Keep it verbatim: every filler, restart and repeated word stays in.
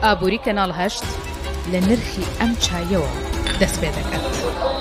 ئابووری کەناڵ هەشت لە نرخی ئەم چایەوە دەست پێ دەکات.